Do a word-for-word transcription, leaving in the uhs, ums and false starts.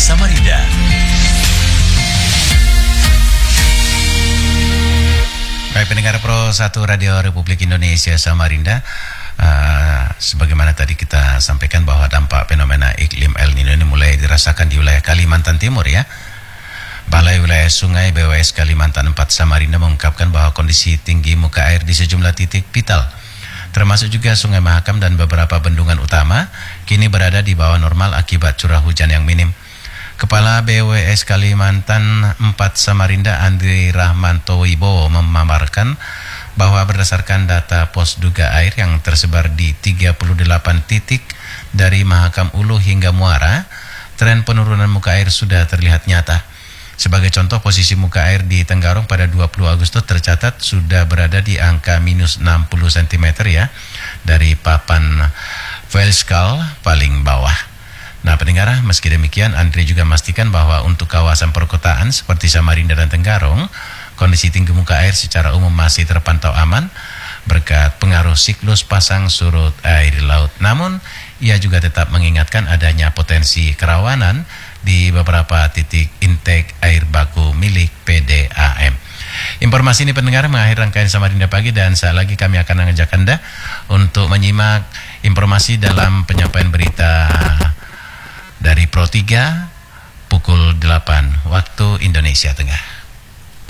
Samarinda. Baik pendengar Pro satu Radio Republik Indonesia Samarinda, uh, sebagaimana tadi kita sampaikan bahwa dampak fenomena iklim El Nino ini mulai dirasakan di wilayah Kalimantan Timur ya. Balai Wilayah Sungai B W S Kalimantan empat Samarinda mengungkapkan bahwa kondisi tinggi muka air di sejumlah titik vital, termasuk juga Sungai Mahakam dan beberapa bendungan utama, kini berada di bawah normal akibat curah hujan yang minim. Kepala B W S Kalimantan empat Samarinda Andri Rahmanto Wibowo memaparkan bahwa berdasarkan data pos duga air yang tersebar di tiga puluh delapan titik dari Mahakam Ulu hingga Muara, tren penurunan muka air sudah terlihat nyata. Sebagai contoh, posisi muka air di Tenggarong pada dua puluh Agustus tercatat sudah berada di angka minus enam puluh sentimeter ya, dari papan Velskal paling bawah. Nah pendengar, meski demikian Andri juga memastikan bahwa untuk kawasan perkotaan seperti Samarinda dan Tenggarong, kondisi tinggi muka air secara umum masih terpantau aman berkat pengaruh siklus pasang surut air laut. Namun, ia juga tetap mengingatkan adanya potensi kerawanan di beberapa titik intake air baku milik P D A M. Informasi ini pendengar mengakhiri rangkaian Samarinda Pagi, dan saat lagi kami akan mengajak Anda untuk menyimak informasi dalam penyampaian berita dari Pro tiga pukul delapan waktu Indonesia Tengah.